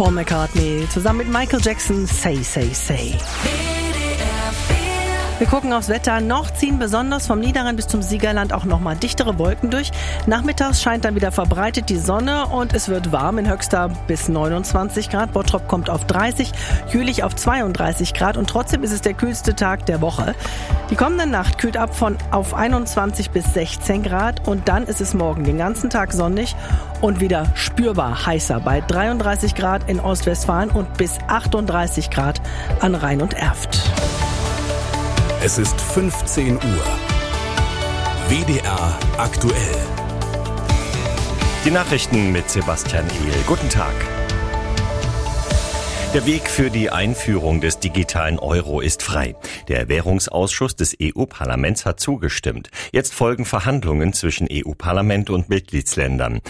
Paul McCartney zusammen mit Michael Jackson, Say, Say, Say. Wir gucken aufs Wetter. Noch ziehen besonders vom Niederrhein bis zum Siegerland auch nochmal dichtere Wolken durch. Nachmittags scheint dann wieder verbreitet die Sonne und es wird warm in Höxter bis 29 Grad. Bottrop kommt auf 30, Jülich auf 32 Grad und trotzdem ist es der kühlste Tag der Woche. Die kommende Nacht kühlt ab auf 21 bis 16 Grad und dann ist es morgen den ganzen Tag sonnig und wieder spürbar heißer bei 33 Grad in Ostwestfalen und bis 38 Grad an Rhein und Erft. Es ist 15 Uhr. WDR aktuell. Die Nachrichten mit Sebastian Ehl. Guten Tag. Der Weg für die Einführung des digitalen Euro ist frei. Der Währungsausschuss des EU-Parlaments hat zugestimmt. Jetzt folgen Verhandlungen zwischen EU-Parlament und Mitgliedsländern.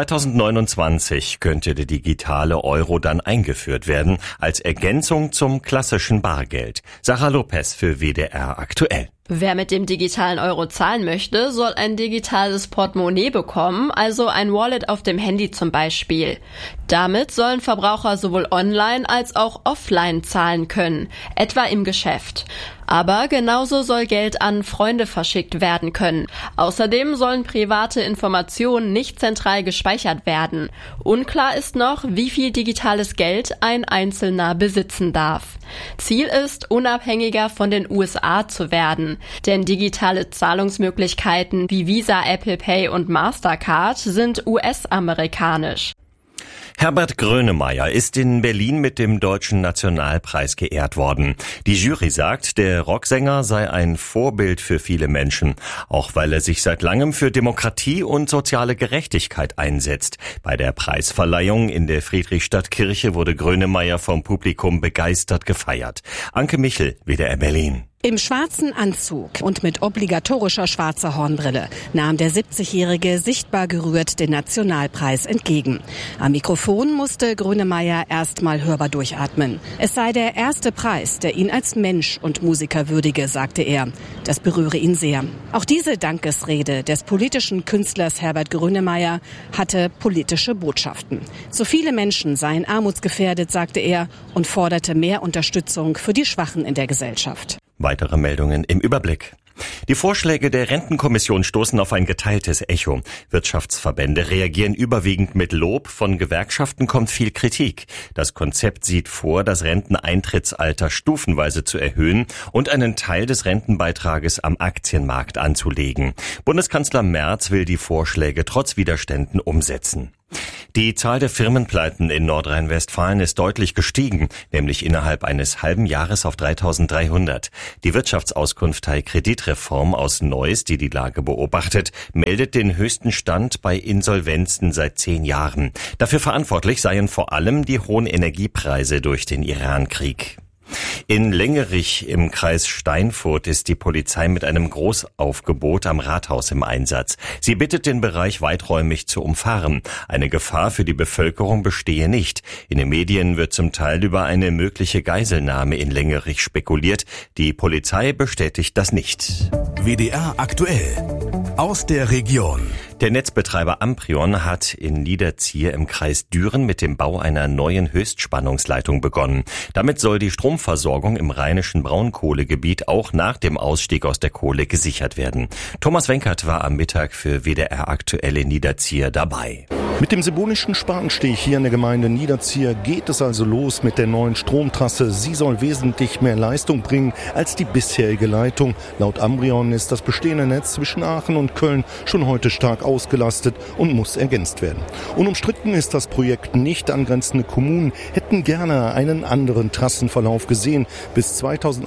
2029 könnte der digitale Euro dann eingeführt werden, als Ergänzung zum klassischen Bargeld. Sarah Lopez für WDR aktuell. Wer mit dem digitalen Euro zahlen möchte, soll ein digitales Portemonnaie bekommen, also ein Wallet auf dem Handy zum Beispiel. Damit sollen Verbraucher sowohl online als auch offline zahlen können, etwa im Geschäft. Aber genauso soll Geld an Freunde verschickt werden können. Außerdem sollen private Informationen nicht zentral gespeichert werden. Unklar ist noch, wie viel digitales Geld ein Einzelner besitzen darf. Ziel ist, unabhängiger von den USA zu werden. Denn digitale Zahlungsmöglichkeiten wie Visa, Apple Pay und Mastercard sind US-amerikanisch. Herbert Grönemeyer ist in Berlin mit dem Deutschen Nationalpreis geehrt worden. Die Jury sagt, der Rocksänger sei ein Vorbild für viele Menschen, auch weil er sich seit langem für Demokratie und soziale Gerechtigkeit einsetzt. Bei der Preisverleihung in der Friedrichstadtkirche wurde Grönemeyer vom Publikum begeistert gefeiert. Anke Michel, WDR Berlin. Im schwarzen Anzug und mit obligatorischer schwarzer Hornbrille nahm der 70-Jährige sichtbar gerührt den Nationalpreis entgegen. Am Mikrofon musste Grönemeyer erstmal hörbar durchatmen. Es sei der erste Preis, der ihn als Mensch und Musiker würdige, sagte er. Das berühre ihn sehr. Auch diese Dankesrede des politischen Künstlers Herbert Grönemeyer hatte politische Botschaften. So viele Menschen seien armutsgefährdet, sagte er, und forderte mehr Unterstützung für die Schwachen in der Gesellschaft. Weitere Meldungen im Überblick. Die Vorschläge der Rentenkommission stoßen auf ein geteiltes Echo. Wirtschaftsverbände reagieren überwiegend mit Lob, von Gewerkschaften kommt viel Kritik. Das Konzept sieht vor, das Renteneintrittsalter stufenweise zu erhöhen und einen Teil des Rentenbeitrages am Aktienmarkt anzulegen. Bundeskanzler Merz will die Vorschläge trotz Widerständen umsetzen. Die Zahl der Firmenpleiten in Nordrhein-Westfalen ist deutlich gestiegen, nämlich innerhalb eines halben Jahres auf 3.300. Die Wirtschaftsauskunft Kreditreform aus Neuss, die die Lage beobachtet, meldet den höchsten Stand bei Insolvenzen seit 10 Jahren. Dafür verantwortlich seien vor allem die hohen Energiepreise durch den Irankrieg. In Lengerich im Kreis Steinfurt ist die Polizei mit einem Großaufgebot am Rathaus im Einsatz. Sie bittet, den Bereich weiträumig zu umfahren. Eine Gefahr für die Bevölkerung bestehe nicht. In den Medien wird zum Teil über eine mögliche Geiselnahme in Lengerich spekuliert. Die Polizei bestätigt das nicht. WDR aktuell. Aus der Region. Der Netzbetreiber Amprion hat in Niederzier im Kreis Düren mit dem Bau einer neuen Höchstspannungsleitung begonnen. Damit soll die Stromversorgung im rheinischen Braunkohlegebiet auch nach dem Ausstieg aus der Kohle gesichert werden. Thomas Wenkert war am Mittag für WDR aktuell in Niederzier dabei. Mit dem symbolischen Spatenstich hier in der Gemeinde Niederzier geht es also los mit der neuen Stromtrasse. Sie soll wesentlich mehr Leistung bringen als die bisherige Leitung. Laut Amprion ist das bestehende Netz zwischen Aachen und Köln schon heute stark ausgelastet und muss ergänzt werden. Unumstritten ist das Projekt. Nicht angrenzende Kommunen hätten gerne einen anderen Trassenverlauf gesehen. Bis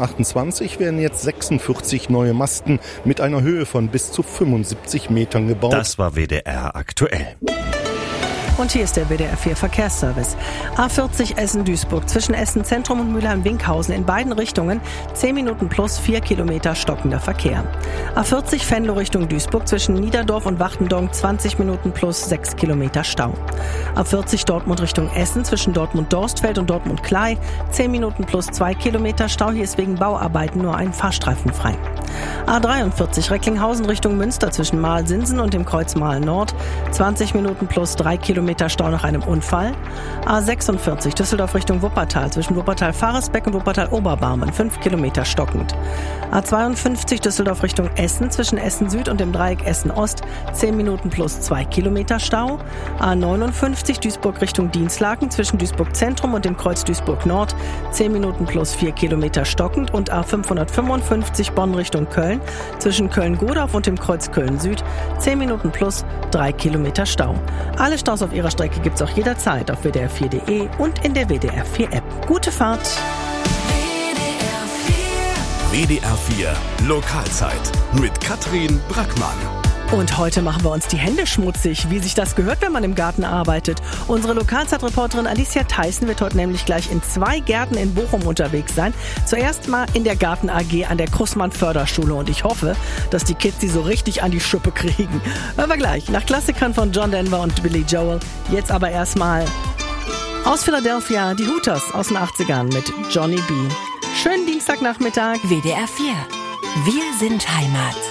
2028 werden jetzt 46 neue Masten mit einer Höhe von bis zu 75 Metern gebaut. Das war WDR aktuell. Und hier ist der WDR 4 Verkehrsservice. A40 Essen-Duisburg zwischen Essen-Zentrum und Mülheim-Winkhausen in beiden Richtungen 10 Minuten plus 4 Kilometer stockender Verkehr. A40 Venlo Richtung Duisburg zwischen Niederdorf und Wachtendonk 20 Minuten plus 6 Kilometer Stau. A40 Dortmund Richtung Essen zwischen Dortmund-Dorstfeld und Dortmund-Klei 10 Minuten plus 2 Kilometer Stau. Hier ist wegen Bauarbeiten nur ein Fahrstreifen frei. A43 Recklinghausen Richtung Münster zwischen Mahl-Sinsen und dem Kreuz Mahl-Nord 20 Minuten plus 3 Kilometer Kilometer Stau nach einem Unfall. A46 Düsseldorf Richtung Wuppertal zwischen Wuppertal-Faresbeck und Wuppertal-Oberbarmen 5 Kilometer stockend. A52 Düsseldorf Richtung Essen zwischen Essen Süd und dem Dreieck Essen Ost 10 Minuten plus 2 Kilometer Stau. A59 Duisburg Richtung Dinslaken zwischen Duisburg Zentrum und dem Kreuz Duisburg Nord 10 Minuten plus 4 Kilometer stockend und A555 Bonn Richtung Köln zwischen Köln-Godorf und dem Kreuz Köln Süd 10 Minuten plus 3 Kilometer Stau. Alle Staus auf ihrer Strecke gibt's auch jederzeit auf WDR4.de und in der WDR 4 App. Gute Fahrt! WDR 4 Lokalzeit mit Katrin Brackmann. Und heute machen wir uns die Hände schmutzig, wie sich das gehört, wenn man im Garten arbeitet. Unsere Lokalzeitreporterin Alicia Theissen wird heute nämlich gleich in 2 Gärten in Bochum unterwegs sein. Zuerst mal in der Garten AG an der Krussmann Förderschule und ich hoffe, dass die Kids sie so richtig an die Schippe kriegen. Hören wir gleich nach Klassikern von John Denver und Billy Joel. Jetzt aber erstmal aus Philadelphia die Hooters aus den 80ern mit Johnny B. Schönen Dienstagnachmittag. WDR 4. Wir sind Heimat.